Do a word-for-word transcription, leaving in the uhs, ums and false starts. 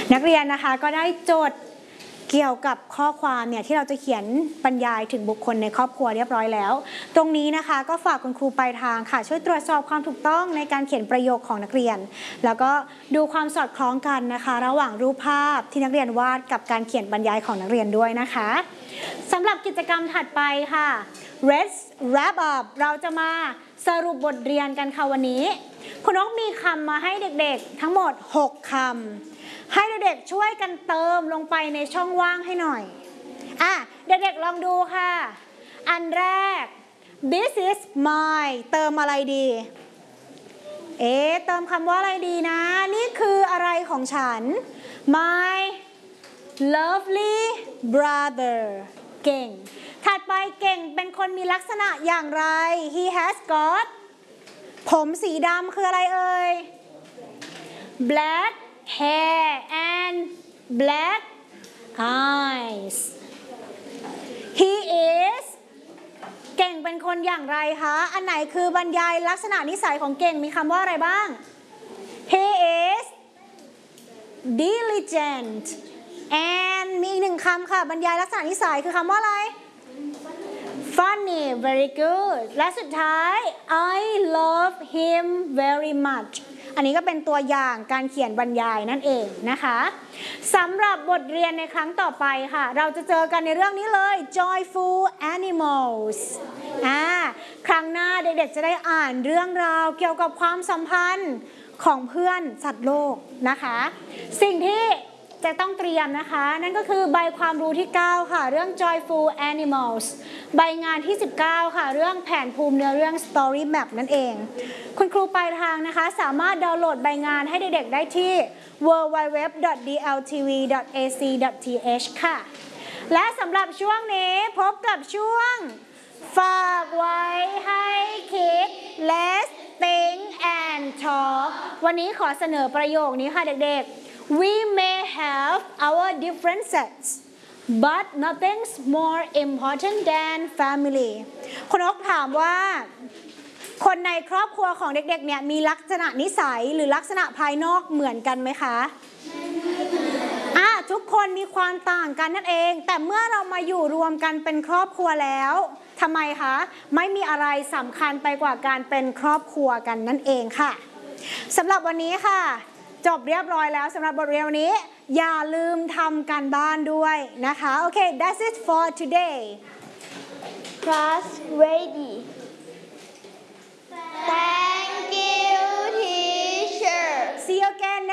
นักเรียนนะคะก็ได้โจทย์เกี่ยวกับข้อความเนี่ยที่เราจะเขียนบรรยายถึงบุคคลในครอบครัวเรียบร้อยแล้วตรงนี้นะคะก็ฝากคุณครูปลายทางค่ะช่วยตรวจสอบความถูกต้องในการเขียนประโยคของนักเรียนแล้วก็ดูความสอดคล้องกันนะคะระหว่างรูปภาพที่นักเรียนวาดกับการเขียนบรรยายของนักเรียนด้วยนะคะสำหรับกิจกรรมถัดไปค่ะ Let's wrap up เราจะมาสรุปบทเรียนกันค่ะวันนี้คุณนกมีคำมาให้เด็กๆทั้งหมดหกคำให้เด็กๆช่วยกันเติมลงไปในช่องว่างให้หน่อยอ่ะเด็กๆลองดูค่ะอันแรก this is my เติมอะไรดีเอ๊ะเติมคำว่าอะไรดีนะนี่คืออะไรของฉัน my lovely brother เก่งถัดไปเก่งเป็นคนมีลักษณะอย่างไร he has got ผมสีดำคืออะไรเอ่ย black hair and black eyes he is เก่งเป็นคนอย่างไรคะอันไหนคือบรรยายลักษณะนิสัยของเก่งมีคำว่าอะไรบ้าง he is diligent and มีอีกหนึ่งคำค่ะบรรยายลักษณะนิสัยคือคำว่าอะไร funny very good และสุดท้าย I love him very much อันนี้ก็เป็นตัวอย่างการเขียนบรรยายนั่นเองนะคะสำหรับบทเรียนในครั้งต่อไปค่ะเราจะเจอกันในเรื่องนี้เลย joyful animals อ่าครั้งหน้าเด็กๆจะได้อ่านเรื่องราวเกี่ยวกับความสัมพันธ์ของเพื่อนสัตว์โลกนะคะสิ่งที่จะต้องเตรียมนะคะนั่นก็คือใบความรู้ที่เก้าค่ะเรื่อง joyful animals ใบงานที่สิบเก้าค่ะเรื่องแผนภูมิเนื้อเรื่อง story map นั่นเองคุณครูปลายทางนะคะสามารถดาวน์โหลดใบงานให้เด็กๆได้ที่ ดับเบิลยู ดับเบิลยู ดับเบิลยู ดอท ดี แอล ที วี ดอท เอ ซี ดอท ที เอช ค่ะและสำหรับช่วงนี้พบกับช่วงฝากไว้ให้คิด Let's think and talk วันนี้ขอเสนอประโยคนี้ค่ะเด็กๆWe may have our differences, but nothing's more important than family. คุณนกถามว่าคนในครอบครัวของเด็กๆเนี่ยมีลักษณะนิสัยหรือลักษณะภายนอกเหมือนกันไหมคะอ่ะทุกคนมีความต่างกันนั่นเองแต่เมื่อเรามาอยู่รวมกันเป็นครอบครัวแล้วทำไมคะไม่มีอะไรสำคัญไปกว่าการเป็นครอบครัวกันนั่นเองค่ะสำหรับวันนี้ค่ะจบเรียบร้อยแล้วสำหรับบทเรียนวันนี้อย่าลืมทำการบ้านด้วยนะคะโอเค that's it for today Class ready Thank you teacher see you again